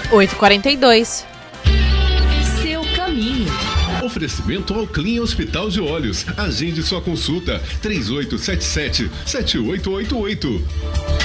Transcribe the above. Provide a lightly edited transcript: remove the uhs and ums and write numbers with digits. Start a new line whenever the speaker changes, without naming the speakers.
8h42.
Seu caminho.
Oferecimento ao Clean Hospital de Olhos. Agende sua consulta. 3877-7888.